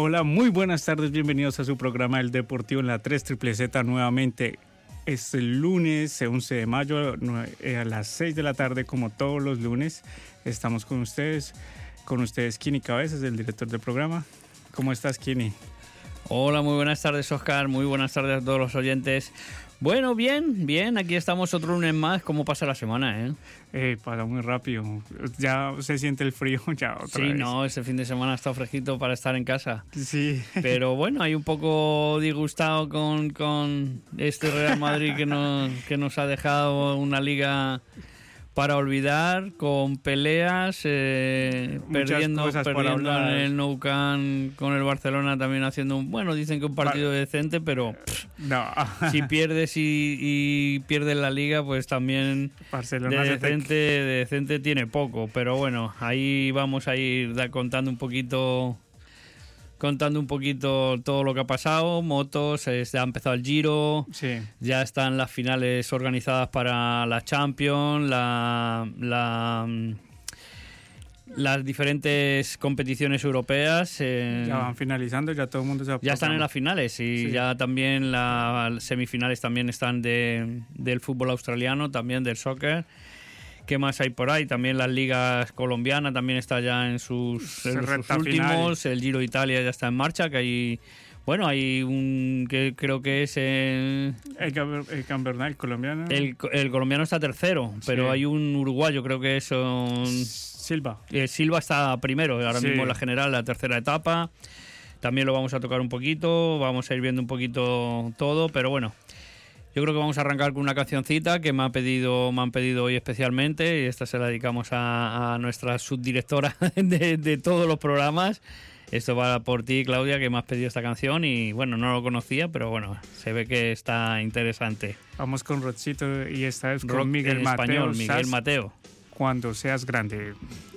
Hola, muy buenas tardes, bienvenidos a su programa El Deportivo en la 3 Triple Z nuevamente. Este lunes 11 de mayo a las 6 de la tarde, como todos los lunes, estamos con ustedes Kini Cabezas, el director del programa. ¿Cómo estás, Kini? Hola, muy buenas tardes, Oscar, muy buenas tardes a todos los oyentes. Bueno, bien, aquí estamos otro lunes más. ¿Cómo pasa la semana, Pasa muy rápido, ya se siente el frío ya otra vez. Sí, no, este fin de semana está fresquito para estar en casa. Sí. Pero bueno, hay un poco disgustado con este Real Madrid que nos ha dejado una liga para olvidar, con peleas, perdiendo en el Nou Camp con el Barcelona, también haciendo dicen que un partido decente, pero no. Si pierdes y pierdes la liga, pues también Barcelona de decente tiene poco. Pero bueno, ahí vamos a ir contando un poquito todo lo que ha pasado. Motos, ya ha empezado el Giro, sí. Ya están las finales organizadas para la Champions, las diferentes competiciones europeas. Ya van finalizando, ya todo el mundo se ha Ya están en las finales y sí. Ya también las semifinales también están del fútbol australiano, también del soccer. ¿Qué más hay por ahí? También las ligas colombianas también está ya en sus últimos. Final. El Giro de Italia ya está en marcha, que hay un que creo que es el Campeonato colombiano. El colombiano está tercero, pero sí. Hay un uruguayo, creo que es Silva. Silva está primero, ahora mismo en la general, la tercera etapa. También lo vamos a tocar un poquito, vamos a ir viendo un poquito todo, pero bueno. Yo creo que vamos a arrancar con una cancioncita que me han pedido hoy especialmente, y esta se la dedicamos a nuestra subdirectora de todos los programas. Esto va por ti, Claudia, que me has pedido esta canción y bueno, no lo conocía, pero bueno, se ve que está interesante. Vamos con Rockcito y esta vez con Miguel Mateo. Español, Miguel Mateo. Cuando seas grande.